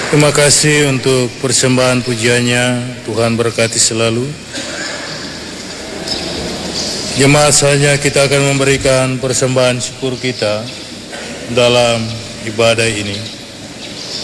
Terima kasih untuk persembahan pujiannya. Tuhan berkati selalu. Jemaat saja kita akan memberikan persembahan syukur kita dalam ibadah ini.